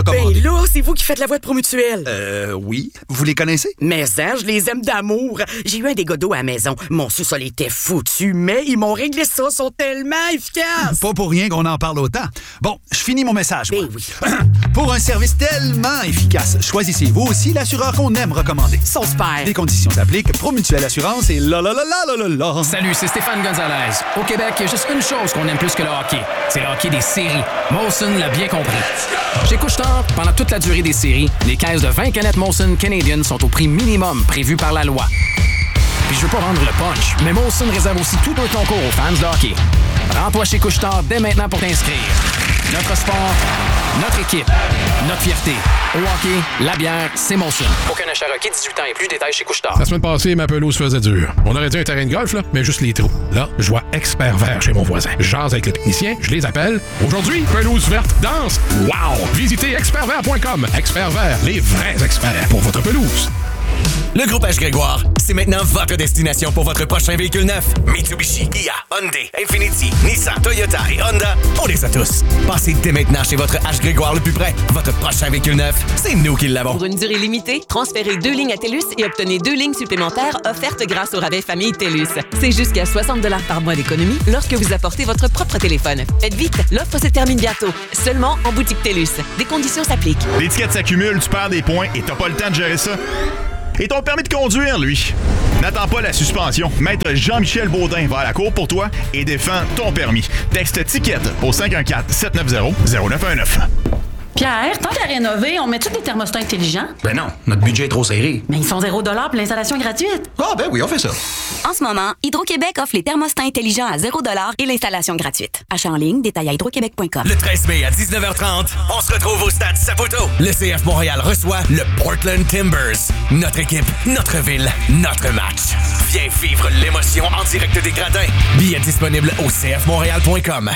recommandé. Ben là, c'est vous qui faites la voix de Promutuelle. Oui. Vous les connaissez? Mais ça, je les aime d'amour. J'ai eu un dégât d'eau à la maison. Mon sous-sol était foutu, mais ils m'ont réglé ça. Ils sont tellement efficaces. Pas pour rien qu'on en parle autant. Bon, je finis mon message. Ben moi. oui. Pour un service tellement efficace, choisissez vous aussi l'assureur qu'on aime recommander. Ils sont super. Les conditions s'appliquent. Promutuelle Assurance et la la la la la la la. Salut, c'est Stéphane Gonzalez. Au Québec, il y a juste une chose qu'on aime plus que le hockey. C'est le hockey des séries. Molson l'a bien compris. Chez Couche-Tard, pendant toute la durée des séries, les caisses de 20 canettes Molson Canadian sont au prix minimum prévu par la loi. Puis je veux pas vendre le punch, mais Molson réserve aussi tout un concours aux fans de hockey. Rends-toi chez Couche-Tard dès maintenant pour t'inscrire. Notre sport, notre équipe, notre fierté. Au hockey, la bière, c'est Molson. Aucun achat requis, 18 ans et plus, détails chez Couche-Tard. La semaine passée, ma pelouse faisait dur. On aurait dit un terrain de golf, là, mais juste les trous. Là, je vois Expert Vert chez mon voisin. Jase avec le technicien, je les appelle. Aujourd'hui, pelouse verte, danse. Wow! Visitez expertvert.com. Expert Vert, les vrais experts pour votre pelouse. Le groupe H. Grégoire, c'est maintenant votre destination pour votre prochain véhicule neuf. Mitsubishi, Kia, Hyundai, Infiniti, Nissan, Toyota et Honda, on les a tous. Passez dès maintenant chez votre H. Grégoire le plus près. Votre prochain véhicule neuf, c'est nous qui l'avons. Pour une durée limitée, transférez 2 lignes à TELUS et obtenez 2 lignes supplémentaires offertes grâce au rabais Famille TELUS. C'est jusqu'à 60 $ par mois d'économie lorsque vous apportez votre propre téléphone. Faites vite, l'offre se termine bientôt. Seulement en boutique TELUS. Des conditions s'appliquent. L'étiquette s'accumule, tu perds des points et t'as pas le temps de gérer ça. Et ton permis de conduire, lui? N'attends pas la suspension. Maître Jean-Michel Baudin va à la cour pour toi et défend ton permis. Texte TICKET au 514-790-0919. Pierre, tant qu'à rénover, on met-tu des thermostats intelligents? Ben non, notre budget est trop serré. Mais ils sont 0 $ pour l'installation gratuite. Ah ben oui, on fait ça. En ce moment, Hydro-Québec offre les thermostats intelligents à 0 $ et l'installation gratuite. Achat en ligne, détail à hydroquebec.com. Le 13 mai à 19h30, on se retrouve au Stade Saputo. Le CF Montréal reçoit le Portland Timbers. Notre équipe, notre ville, notre match. Viens vivre l'émotion en direct des gradins. Billets disponibles au cfmontréal.com.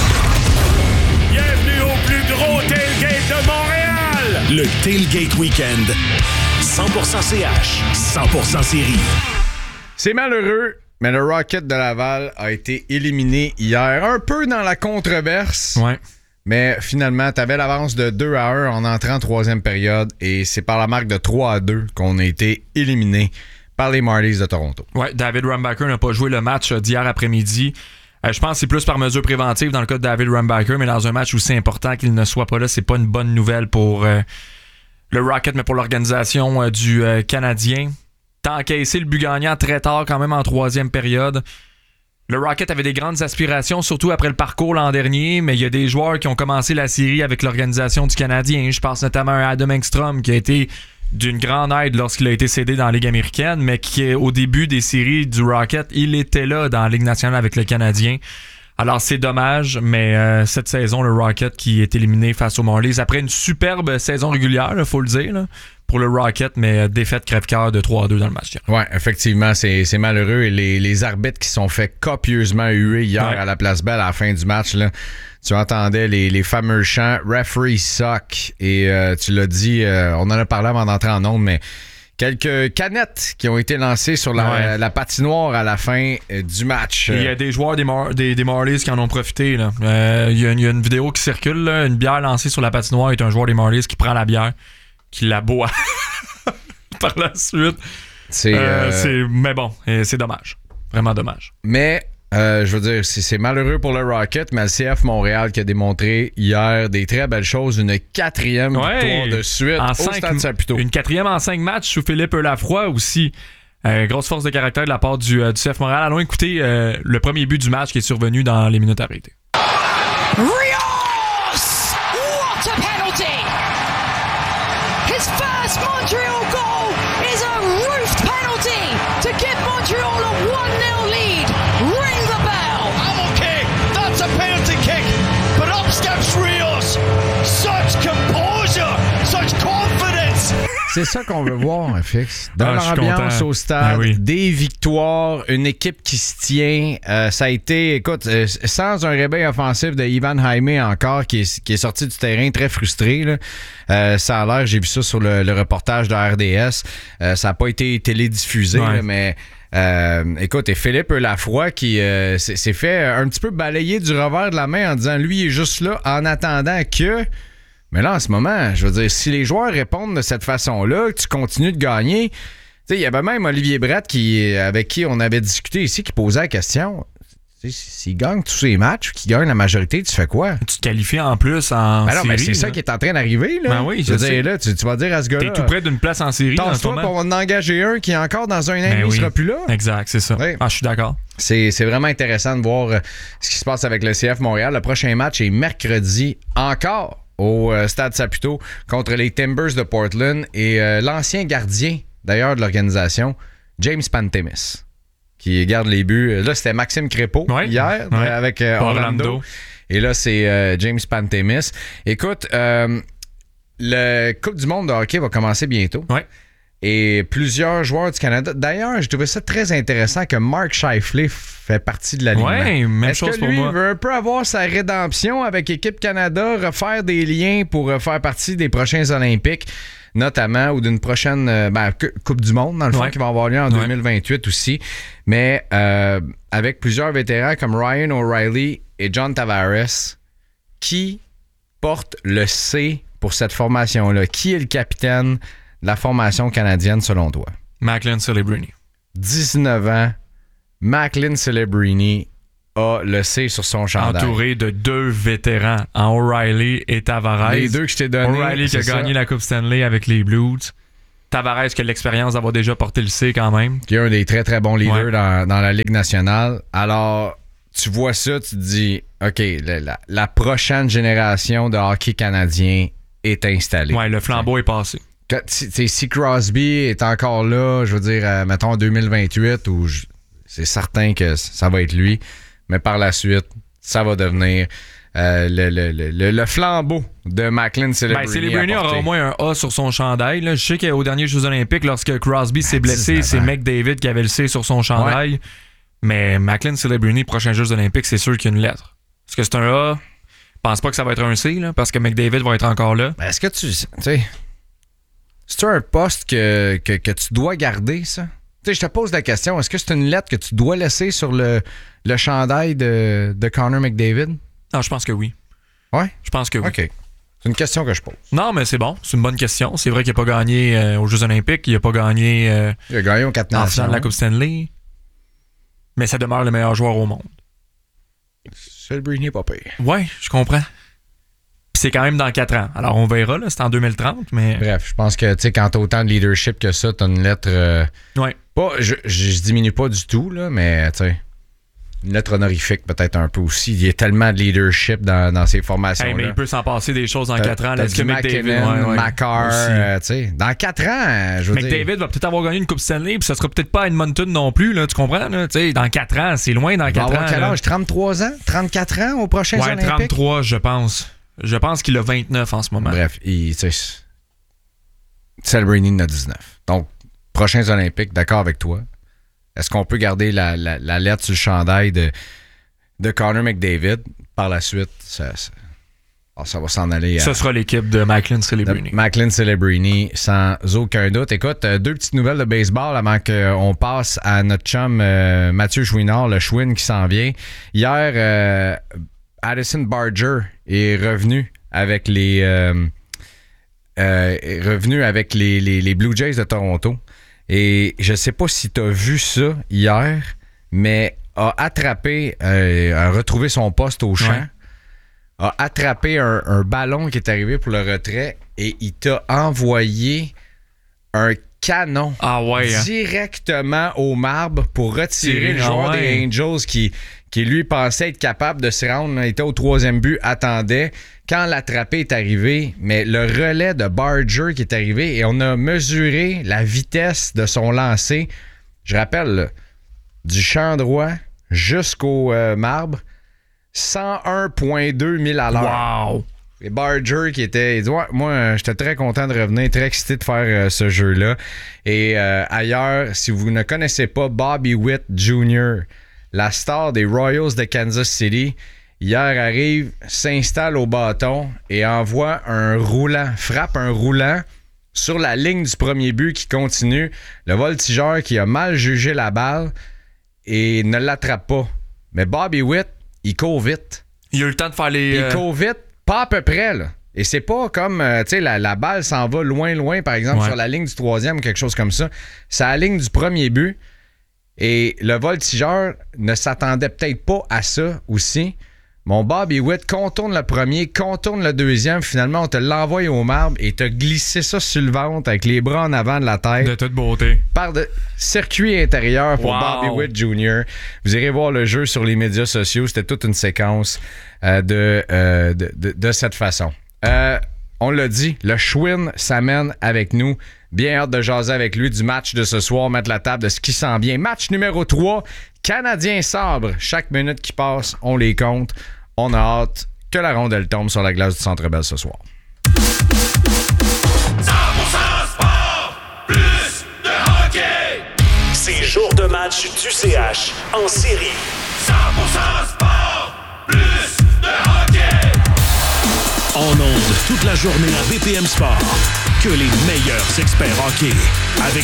Bienvenue au plus gros tailgate de Montréal! Le Tailgate Weekend. 100% CH, 100% série. C'est malheureux, mais le Rocket de Laval a été éliminé hier. Un peu dans la controverse. Ouais. Mais finalement, t'avais l'avance de 2-1 en entrant en troisième période. Et c'est par la marque de 3-2 qu'on a été éliminé par les Marlies de Toronto. Ouais, David Rumbacher n'a pas joué le match d'hier après-midi. Je pense que c'est plus par mesure préventive dans le cas de David Rumbacher, mais dans un match où c'est important qu'il ne soit pas là, c'est pas une bonne nouvelle pour le Rocket, mais pour l'organisation du Canadien. T'as encaissé le but gagnant très tard quand même en troisième période. Le Rocket avait des grandes aspirations, surtout après le parcours l'an dernier, mais il y a des joueurs qui ont commencé la série avec l'organisation du Canadien. Je pense notamment à Adam Engstrom qui a été d'une grande aide lorsqu'il a été cédé dans la Ligue américaine, mais qui, au début des séries du Rocket, il était là dans la Ligue nationale avec le Canadien. Alors, c'est dommage, mais cette saison, le Rocket qui est éliminé face aux Marlies, après une superbe saison régulière, il faut le dire, là, pour le Rocket, mais défaite crève-cœur de 3-2 dans le match. Ouais, effectivement, c'est malheureux. Et les arbitres qui sont fait copieusement huer hier à la Place Belle à la fin du match, là, tu entendais les fameux chants « Referee suck » et tu l'as dit, on en a parlé avant d'entrer en ondes, mais quelques canettes qui ont été lancées sur la patinoire à la fin du match. Il y a des joueurs des Marlies qui en ont profité. Il y a une vidéo qui circule, là, une bière lancée sur la patinoire et un joueur des Marlies qui prend la bière, qui la boit par la suite. Mais bon, c'est dommage. Vraiment dommage. Mais je veux dire, c'est malheureux pour le Rocket, mais le CF Montréal qui a démontré hier des très belles choses. Une 4e victoire de suite au Stade Saputo. Une 4e en 5 matchs sous Philippe Lafroy aussi. Grosse force de caractère de la part du CF Montréal. Allons écouter le premier but du match qui est survenu dans les minutes arrêtées. Rios! What a penalty! His first Montreal goal is a roofed penalty to give Montreal a 1-0 lead. Ring the bell! I'm okay. That's a penalty kick. But up steps Rios. Such composure, such confidence. C'est ça qu'on veut voir, FX. Dans l'ambiance au stade, des victoires, une équipe qui se tient. Ça a été, écoute, sans un réveil offensif de Ivan Jaime encore, qui est sorti du terrain très frustré. Là. Ça a l'air, j'ai vu ça sur le reportage de RDS. Ça n'a pas été télédiffusé, là, mais... écoute, et Philippe Lafroy qui s'est fait un petit peu balayer du revers de la main en disant lui il est juste là en attendant que Mais là, en ce moment, je veux dire, si les joueurs répondent de cette façon-là, que tu continues de gagner... Tu sais, il y avait même Olivier Brett avec qui on avait discuté ici, qui posait la question... S'il gagne tous ses matchs, qu'il gagne la majorité, tu fais quoi? Tu te qualifies en plus en série. Mais c'est ça qui est en train d'arriver. Là. Ben oui, je T'es tout près d'une place en série. Tasse-toi pour en engager un qui est encore dans un an et demi, il sera plus là. Exact, c'est ça. Oui. Je suis d'accord. C'est vraiment intéressant de voir ce qui se passe avec le CF Montréal. Le prochain match est mercredi encore au Stade Saputo contre les Timbers de Portland et l'ancien gardien, d'ailleurs, de l'organisation, James Pantemis, qui garde les buts. Là, c'était Maxime Crépeau hier avec Orlando. Et là, c'est James Pantemis. Écoute, le Coupe du monde de hockey va commencer bientôt. Ouais. Et plusieurs joueurs du Canada. D'ailleurs, je trouvais ça très intéressant que Mark Scheifele fait partie de l'alignement. Oui, même chose pour moi. Est-ce que lui veut un peu avoir sa rédemption avec Équipe Canada, refaire des liens pour faire partie des prochains Olympiques, notamment, ou d'une prochaine Coupe du monde, dans le fond, qui va avoir lieu en 2028 aussi. Mais avec plusieurs vétérans comme Ryan O'Reilly et John Tavares, qui porte le C pour cette formation-là? Qui est le capitaine de la formation canadienne, selon toi? Macklin Celebrini. 19 ans, Macklin Celebrini a le C sur son chandail. Entouré de 2 vétérans, en O'Reilly et Tavares. Les 2 que je t'ai donnés. O'Reilly qui a gagné la Coupe Stanley avec les Blues. Tavares qui a l'expérience d'avoir déjà porté le C quand même. Qui est un des très très bons leaders dans la Ligue nationale. Alors, tu vois ça, tu te dis, OK, la prochaine génération de hockey canadien est installée. Ouais, le flambeau est passé. Si Crosby est encore là, je veux dire, mettons en 2028, c'est certain que ça va être lui. Mais par la suite, ça va devenir le flambeau de Macklin Celebrini. Celebrini aura au moins un A sur son chandail. Là. Je sais qu'aux derniers Jeux olympiques, lorsque Crosby s'est blessé, c'est McDavid qui avait le C sur son chandail. Ouais. Mais Macklin Celebrini, prochain Jeux olympiques, c'est sûr qu'il y a une lettre. Est-ce que c'est un A? Je pense pas que ça va être un C, là, parce que McDavid va être encore là. Est-ce que tu sais, c'est un poste que tu dois garder, ça? Tu sais, je te pose la question, est-ce que c'est une lettre que tu dois laisser sur le chandail de Connor McDavid? Non, je pense que oui. Ouais? Je pense que oui. OK. C'est une question que je pose. Non, mais c'est bon. C'est une bonne question. C'est vrai qu'il n'a pas gagné aux Jeux olympiques. Il n'a pas gagné... il a gagné aux 4 nations. En finale de la Coupe Stanley. Mais ça demeure le meilleur joueur au monde. Celebrini n'est pas pire. Ouais, je comprends. Puis c'est quand même dans 4 ans. Alors on verra, là, c'est en 2030, mais... Bref, je pense que, tu sais, quand t'as autant de leadership que ça, t'as une lettre... Ouais. Pas, je diminue pas du tout, là, mais, tu sais, une lettre honorifique peut-être un peu aussi. Il y a tellement de leadership dans ces formations-là. Hey, mais il peut s'en passer des choses en 4 ans. Est-ce que McKinnon, Makar, tu sais, dans 4 ans, je veux dire... McDavid va peut-être avoir gagné une Coupe Stanley, puis ça sera peut-être pas à Edmonton non plus, là, tu comprends? Là, dans 4 ans, c'est loin dans 4 ans. Quel âge? 33 ans? 34 ans aux prochains Olympiques? 33, je pense. Je pense qu'il a 29 en ce moment. Bref, Celebrini en a 19. Donc, prochains Olympiques, d'accord avec toi. Est-ce qu'on peut garder la lettre sur le chandail de Connor McDavid? Par la suite, ça va s'en aller. Ce sera l'équipe de Macklin Celebrini. Macklin Celebrini, sans aucun doute. Écoute, 2 petites nouvelles de baseball avant qu'on passe à notre chum Mathieu Chouinard, le Chouin qui s'en vient. Hier, Addison Barger est revenu avec les Blue Jays de Toronto. Et je sais pas si tu as vu ça hier, mais a retrouvé son poste au champ, a attrapé un ballon qui est arrivé pour le retrait et il t'a envoyé un canon directement au marbre pour retirer le joueur des Angels qui lui pensait être capable de se rendre. Il était au 3e but, attendait. Quand l'attrapé est arrivé, mais le relais de Barger qui est arrivé et on a mesuré la vitesse de son lancer. Je rappelle, là, du champ droit jusqu'au marbre, 101,2 milles à l'heure. Wow! Et Barger qui était... Il dit, ouais, moi, j'étais très content de revenir, très excité de faire ce jeu-là. Et ailleurs, si vous ne connaissez pas Bobby Witt Jr., la star des Royals de Kansas City, hier arrive, s'installe au bâton et envoie frappe un roulant sur la ligne du premier but qui continue. Le voltigeur qui a mal jugé la balle et ne l'attrape pas. Mais Bobby Witt, il court vite. Il a eu le temps de faire les... Il court vite, pas à peu près, là. Et c'est pas comme, tu sais, la balle s'en va loin, par exemple, sur la ligne du 3e ou quelque chose comme ça. C'est à la ligne du premier but. Et le voltigeur ne s'attendait peut-être pas à ça aussi. Mon Bobby Witt contourne le premier, contourne le deuxième. Finalement, on te l'envoie au marbre et te glissé ça sur le ventre avec les bras en avant de la tête. De toute beauté. Par de circuit intérieur pour Bobby Witt Jr. Vous irez voir le jeu sur les médias sociaux. C'était toute une séquence de cette façon. On l'a dit, le Schwinn s'amène avec nous. Bien hâte de jaser avec lui du match de ce soir, mettre la table de ce qui s'en vient. Match numéro 3, Canadien sabre. Chaque minute qui passe, on les compte. On a hâte que la rondelle tombe sur la glace du Centre Bell ce soir. 100% sport, plus de hockey. C'est jour de match du CH en série. 100% sport, plus de hockey. En ondes toute la journée à BPM Sport. Que les meilleurs experts hockey. Avec